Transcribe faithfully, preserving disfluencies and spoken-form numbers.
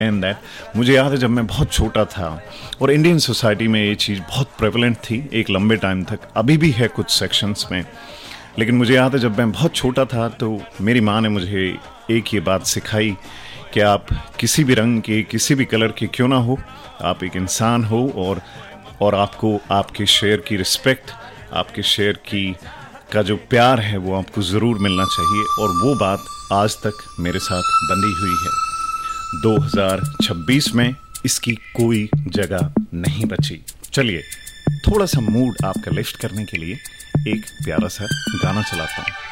And that मुझे याद है जब मैं बहुत छोटा था और इंडियन सोसाइटी में ये चीज़ बहुत प्रेवलेंट थी एक लंबे टाइम तक, अभी भी है कुछ सेक्शंस में। लेकिन मुझे याद है जब मैं बहुत छोटा था तो मेरी माँ ने मुझे एक ये बात सिखाई कि आप किसी भी रंग के, किसी भी कलर के क्यों ना हो, आप एक इंसान हो और और आपको आपके शेर की रिस्पेक्ट, आपके शेर की का जो प्यार है वो आपको ज़रूर मिलना चाहिए। और वो बात आज तक मेरे साथ बंधी हुई है। दो हज़ार छब्बीस में इसकी कोई जगह नहीं बची। चलिए थोड़ा सा मूड आपका लिफ्ट करने के लिए एक प्यारा सा गाना चलाता हूँ।